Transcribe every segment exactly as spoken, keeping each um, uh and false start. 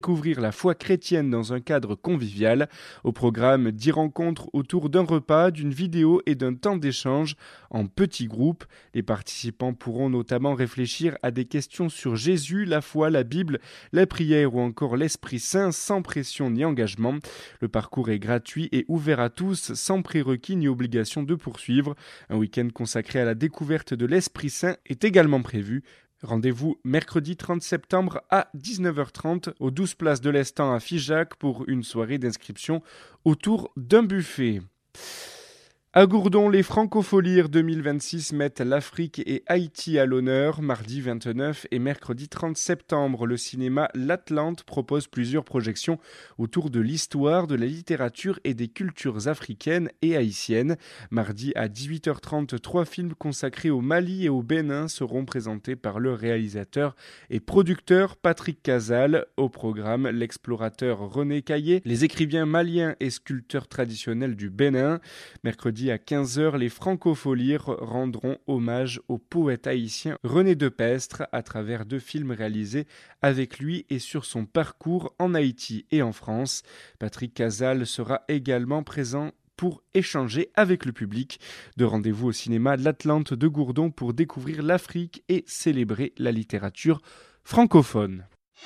Découvrir la foi chrétienne dans un cadre convivial. Au programme, dix rencontres autour d'un repas, d'une vidéo et d'un temps d'échange en petits groupes. Les participants pourront notamment réfléchir à des questions sur Jésus, la foi, la Bible, la prière ou encore l'Esprit Saint sans pression ni engagement. Le parcours est gratuit et ouvert à tous, sans prérequis ni obligation de poursuivre. Un week-end consacré à la découverte de l'Esprit Saint est également prévu. Rendez-vous mercredi trente septembre à dix-neuf heures trente au douze place de l'Estang à Figeac pour une soirée d'inscription autour d'un buffet. À Gourdon, les Francopholies deux mille vingt-six mettent l'Afrique et Haïti à l'honneur. Mardi vingt-neuf et mercredi trente septembre, le cinéma L'Atlante propose plusieurs projections autour de l'histoire, de la littérature et des cultures africaines et haïtiennes. Mardi à dix-huit heures trente, trois films consacrés au Mali et au Bénin seront présentés par le réalisateur et producteur Patrick Casal. Au programme, l'explorateur René Caillé, les écrivains maliens et sculpteurs traditionnels du Bénin. Mercredi à quinze heures, les Francopholies rendront hommage au poète haïtien René Depestre à travers deux films réalisés avec lui et sur son parcours en Haïti et en France. Patrick Casal sera également présent pour échanger avec le public. De rendez-vous au cinéma L'Atlante de Gourdon pour découvrir l'Afrique et célébrer la littérature francophone.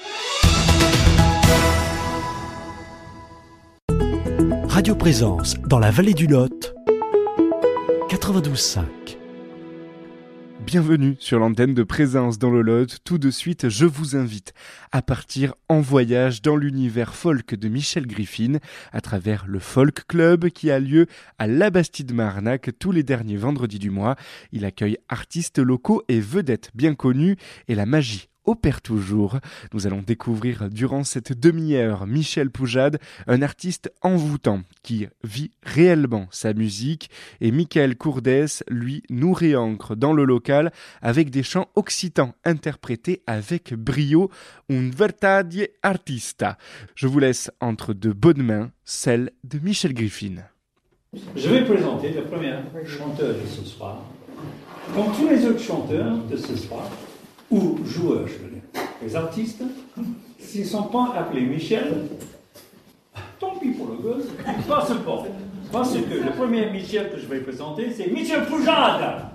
Radio Présence dans la vallée du Lot, quatre-vingt-douze cinq. Bienvenue sur l'antenne de Présence dans le Lot. Tout de suite, je vous invite à partir en voyage dans l'univers folk de Michel Griffin à travers le Folk Club qui a lieu à la Bastide-Marnac tous les derniers vendredis du mois. Il accueille artistes locaux et vedettes bien connues et la magie opère toujours. Nous allons découvrir durant cette demi-heure Michel Poujade, un artiste envoûtant qui vit réellement sa musique, et Michael Courdès, lui, nous réancre dans le local avec des chants occitans interprétés avec brio, un verdade artista. Je vous laisse entre de bonnes mains, celle de Michel Griffin. Je vais présenter le premier chanteur de ce soir. Comme tous les autres chanteurs de ce soir, ou joueurs, je veux dire. Les artistes, s'ils ne sont pas appelés Michel, tant pis pour le gosse, ils passent pas. Parce que le premier Michel que je vais présenter, c'est Michel Poujade.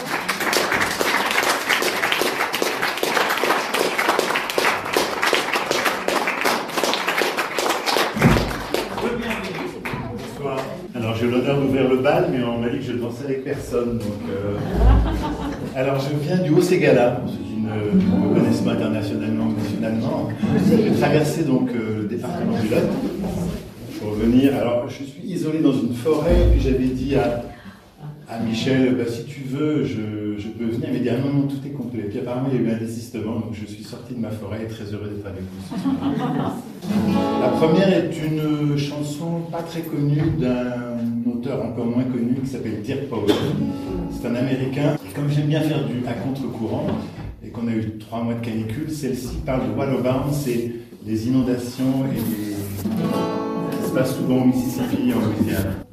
Bonsoir. Alors j'ai eu l'honneur d'ouvrir le bal, mais on m'a dit que je dansais avec personne. Donc, euh... Alors je viens du Haut-Ségala, pour ceux qui ne me connaissent pas internationalement ou nationalement. J'ai traversé donc euh, le département du Lot pour venir. Alors je suis isolé dans une forêt, puis j'avais dit à, à Michel, bah, si tu veux, je, je peux venir. Il m'a dit, ah non, non, tout est complet. Puis apparemment il y a eu un désistement, donc je suis sorti de ma forêt et très heureux d'être avec vous. La première est une chanson pas très connue d'un auteur encore moins connu qui s'appelle Dirk Powell. C'est un Américain. Et comme j'aime bien faire du à contre-courant et qu'on a eu trois mois de canicule, celle-ci parle de Waterbound, c'est les inondations et les... ce qui se passe souvent au Mississippi et en Louisiane.